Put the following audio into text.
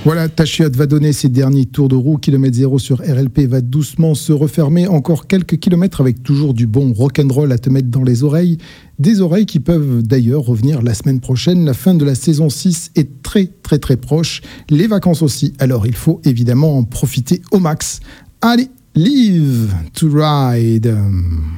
Voilà, ta chiotte va donner ses derniers tours de roue. Kilomètre zéro sur RLP va doucement se refermer. Encore quelques kilomètres avec toujours du bon rock'n'roll à te mettre dans les oreilles. Des oreilles qui peuvent d'ailleurs revenir la semaine prochaine. La fin de la saison 6 est très très très proche. Les vacances aussi. Alors il faut évidemment en profiter au max. Allez, live to ride.